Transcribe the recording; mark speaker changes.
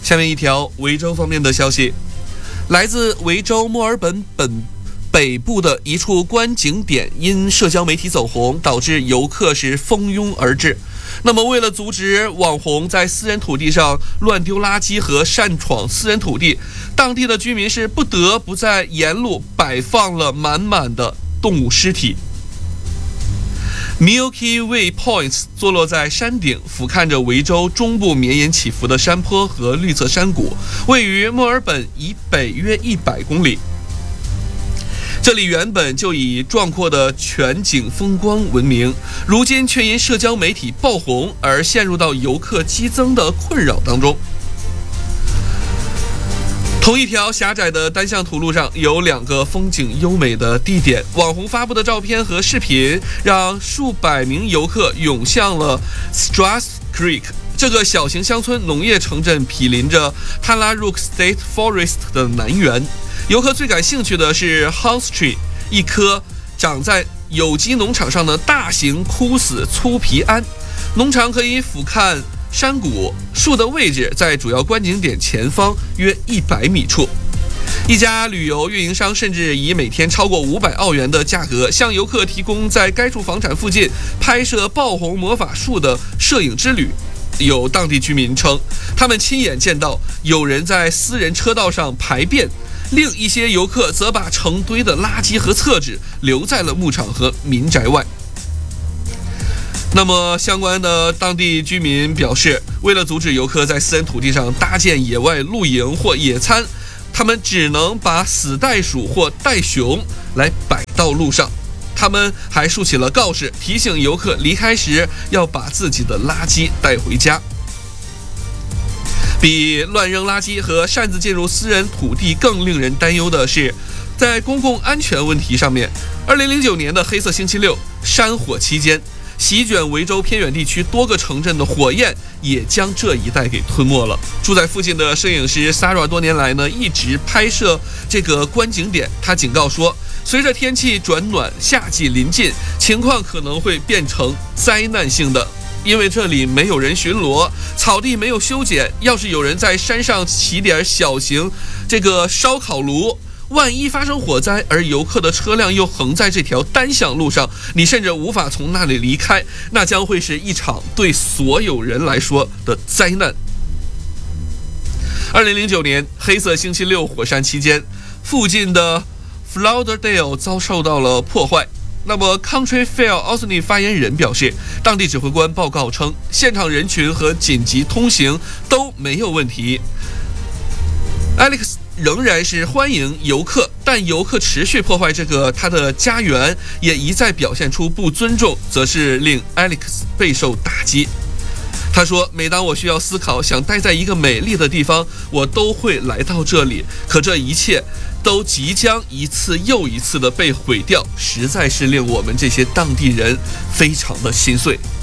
Speaker 1: 下面一条维州方面的消息，来自维州墨尔本北部的一处观景点因社交媒体走红，导致游客是蜂拥而至。那么为了阻止网红在私人土地上乱丢垃圾和擅闯私人土地，当地的居民是不得不在沿路摆放了满满的动物尸体。Milky Way Points 坐落在山顶，俯瞰着维州中部绵延起伏的山坡和绿色山谷，位于墨尔本以北约100公里。这里原本就以壮阔的全景风光闻名，如今却因社交媒体爆红而陷入到游客激增的困扰当中。同一条狭窄的单向土路上有2个风景优美的地点，网红发布的照片和视频让数百名游客涌向了 Strath Creek 这个小型乡村农业城镇，毗邻着 Tallarook State Forest 的南缘。游客最感兴趣的是 House Tree， 一棵长在有机农场上的大型枯死粗皮桉。农场可以俯瞰山谷，树的位置在主要观景点前方约100米处。一家旅游运营商甚至以每天超过500澳元的价格向游客提供在该处房产附近拍摄爆红魔法树的摄影之旅。有当地居民称，他们亲眼见到有人在私人车道上排便，另一些游客则把成堆的垃圾和厕纸留在了牧场和民宅外。那么相关的当地居民表示，为了阻止游客在私人土地上搭建野外露营或野餐，他们只能把死袋鼠或袋熊来摆到路上。他们还竖起了告示，提醒游客离开时要把自己的垃圾带回家。比乱扔垃圾和擅自进入私人土地更令人担忧的是，在公共安全问题上面，2009年的黑色星期六山火期间，席卷维州偏远地区多个城镇的火焰也将这一带给吞没了。住在附近的摄影师 Sarah 多年来呢一直拍摄这个观景点，他警告说，随着天气转暖，夏季临近，情况可能会变成灾难性的。因为这里没有人巡逻，草地没有修剪，要是有人在山上起点小型这个烧烤炉，万一发生火灾，而游客的车辆又横在这条单向路上，你甚至无法从那里离开，那将会是一场对所有人来说的灾难。2009年黑色星期六火山期间，附近的 Lauderdale 遭受到了破坏。那么 Country Fair 奥斯汀发言人表示，当地指挥官报告称，现场人群和紧急通行都没有问题。Alex 仍然是欢迎游客，但游客持续破坏他的家园，也一再表现出不尊重，则是令 Alex 备受打击。他说，每当我需要思考想待在一个美丽的地方，我都会来到这里，可这一切都即将一次又一次的被毁掉，实在是令我们这些当地人非常的心碎。